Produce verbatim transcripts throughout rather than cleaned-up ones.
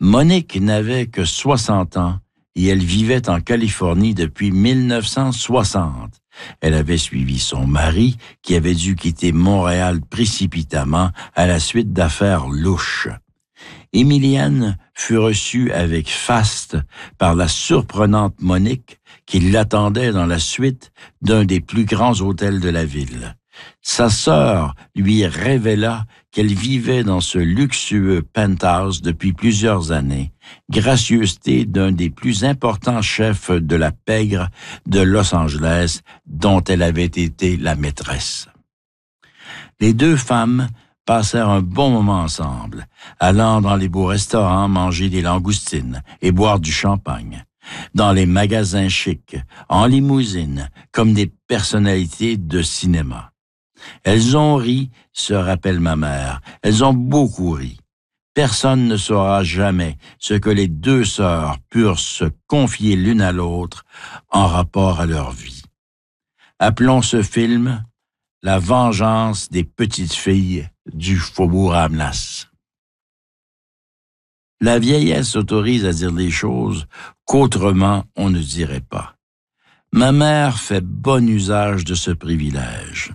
Monique n'avait que soixante ans et elle vivait en Californie depuis mille neuf cent soixante. Elle avait suivi son mari qui avait dû quitter Montréal précipitamment à la suite d'affaires louches. Émilienne fut reçue avec faste par la surprenante Monique qui l'attendait dans la suite d'un des plus grands hôtels de la ville. Sa sœur lui révéla qu'elle vivait dans ce luxueux penthouse depuis plusieurs années, gracieuseté d'un des plus importants chefs de la pègre de Los Angeles, dont elle avait été la maîtresse. Les deux femmes passèrent un bon moment ensemble, allant dans les beaux restaurants manger des langoustines et boire du champagne, dans les magasins chics, en limousine, comme des personnalités de cinéma. Elles ont ri, se rappelle ma mère, elles ont beaucoup ri. Personne ne saura jamais ce que les deux sœurs purent se confier l'une à l'autre en rapport à leur vie. Appelons ce film « La vengeance des petites filles du Faubourg Amnas ». La vieillesse autorise à dire les choses qu'autrement on ne dirait pas. Ma mère fait bon usage de ce privilège.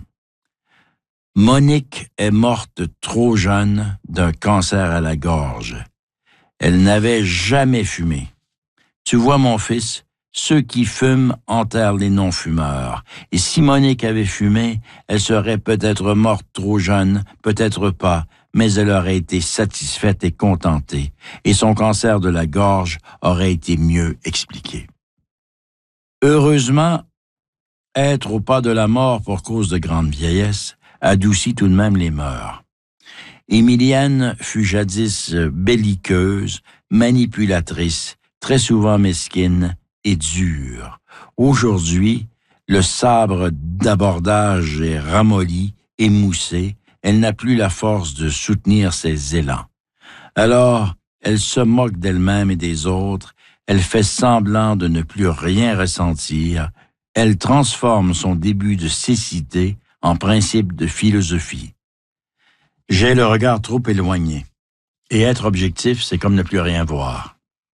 Monique est morte trop jeune d'un cancer à la gorge. Elle n'avait jamais fumé. Tu vois, mon fils, ceux qui fument enterrent les non-fumeurs. Et si Monique avait fumé, elle serait peut-être morte trop jeune, peut-être pas, mais elle aurait été satisfaite et contentée, et son cancer de la gorge aurait été mieux expliqué. Heureusement, être au pas de la mort pour cause de grande vieillesse adoucit tout de même les mœurs. Émilienne fut jadis belliqueuse, manipulatrice, très souvent mesquine et dure. Aujourd'hui, le sabre d'abordage est ramolli, émoussé, elle n'a plus la force de soutenir ses élans. Alors, elle se moque d'elle-même et des autres, elle fait semblant de ne plus rien ressentir, elle transforme son début de cécité en principe de philosophie. J'ai le regard trop éloigné, et être objectif, c'est comme ne plus rien voir.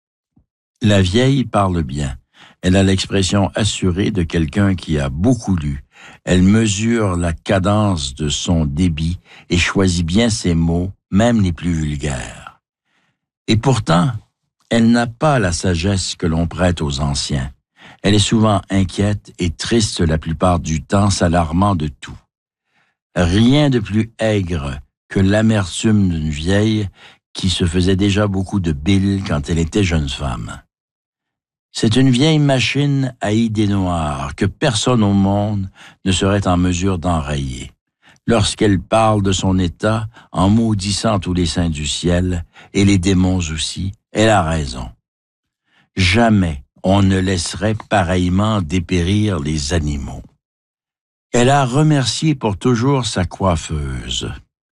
La vieille parle bien. Elle a l'expression assurée de quelqu'un qui a beaucoup lu. Elle mesure la cadence de son débit et choisit bien ses mots, même les plus vulgaires. Et pourtant, elle n'a pas la sagesse que l'on prête aux anciens. Elle est souvent inquiète et triste la plupart du temps, s'alarmant de tout. Rien de plus aigre que l'amertume d'une vieille qui se faisait déjà beaucoup de bile quand elle était jeune femme. C'est une vieille machine à idées noires que personne au monde ne serait en mesure d'enrayer. Lorsqu'elle parle de son état, en maudissant tous les saints du ciel, et les démons aussi, elle a raison. Jamais on ne laisserait pareillement dépérir les animaux. Elle a remercié pour toujours sa coiffeuse.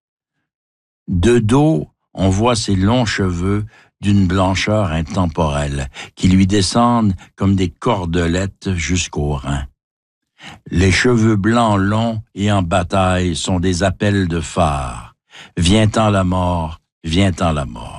De dos, on voit ses longs cheveux d'une blancheur intemporelle qui lui descendent comme des cordelettes jusqu'aux reins. Les cheveux blancs longs et en bataille sont des appels de phare. Vient-en la mort, vient-en la mort.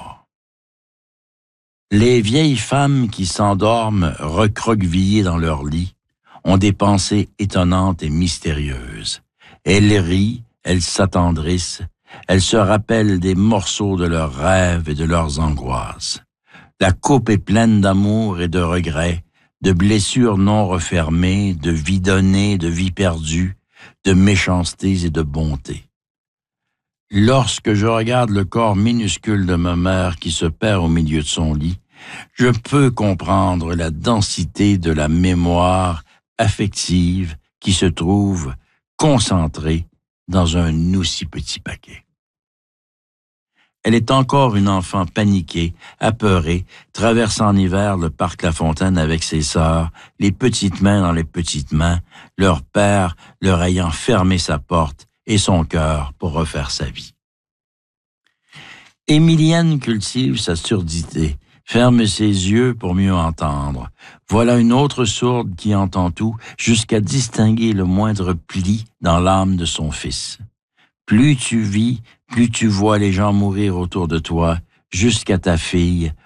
Les vieilles femmes qui s'endorment recroquevillées dans leur lit ont des pensées étonnantes et mystérieuses. Elles rient, elles s'attendrissent, elles se rappellent des morceaux de leurs rêves et de leurs angoisses. La coupe est pleine d'amour et de regrets, de blessures non refermées, de vie donnée, de vie perdue, de méchancetés et de bonté. Lorsque je regarde le corps minuscule de ma mère qui se perd au milieu de son lit, je peux comprendre la densité de la mémoire affective qui se trouve concentrée dans un aussi petit paquet. Elle est encore une enfant paniquée, apeurée, traversant en hiver le parc La Fontaine avec ses sœurs, les petites mains dans les petites mains, leur père leur ayant fermé sa porte et son cœur pour refaire sa vie. Émilienne cultive sa surdité, ferme ses yeux pour mieux entendre. Voilà une autre sourde qui entend tout jusqu'à distinguer le moindre pli dans l'âme de son fils. Plus tu vis, plus tu vois les gens mourir autour de toi, jusqu'à ta fille,